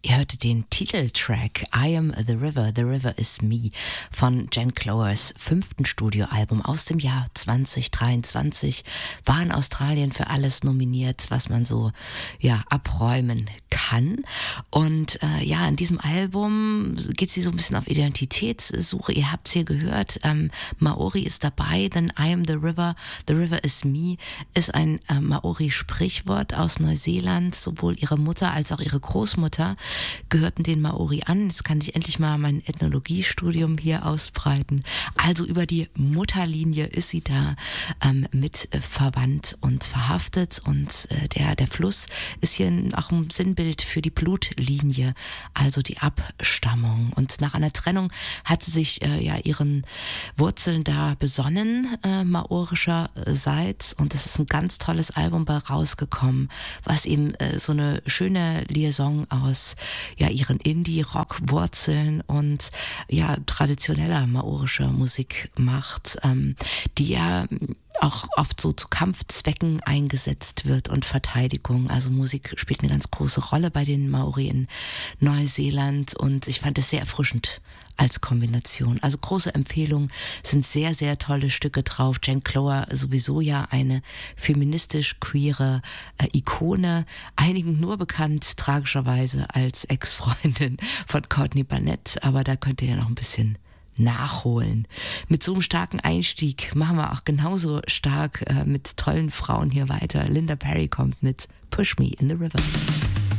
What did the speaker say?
Ihr hörtet den Titeltrack I Am the River Is Me von Jen Clohers 5. Studioalbum aus dem Jahr 2023. War in Australien für alles nominiert, was man so abräumen kann. Und in diesem Album geht sie so ein bisschen auf Identitätssuche. Ihr habt's hier gehört, Maori ist dabei, denn I Am the River Is Me ist ein Maori-Sprichwort aus Neuseeland. Sowohl ihre Mutter als auch ihre Großmutter gehörten den Maori an. Jetzt kann ich endlich mal mein Ethnologiestudium hier ausbreiten. Also über die Mutterlinie ist sie da mit verwandt und verhaftet. Und der Fluss ist hier auch ein Sinnbild für die Blutlinie, also die Abstammung. Und nach einer Trennung hat sie sich ihren Wurzeln da besonnen, maorischerseits. Und es ist ein ganz tolles Album bei rausgekommen, was eben so eine schöne Liaison aus ihren Indie-Rock-Wurzeln und traditioneller maorischer Musik macht, die ja auch oft so zu Kampfzwecken eingesetzt wird und Verteidigung. Also Musik spielt eine ganz große Rolle bei den Maori in Neuseeland und ich fand es sehr erfrischend als Kombination. Also große Empfehlung, sind sehr, sehr tolle Stücke drauf. Jen Cloher sowieso ja eine feministisch-queere Ikone, einigen nur bekannt, tragischerweise, als Ex-Freundin von Courtney Barnett, aber da könnt ihr ja noch ein bisschen nachholen. Mit so einem starken Einstieg machen wir auch genauso stark mit tollen Frauen hier weiter. Linda Perry kommt mit Push Me in the River.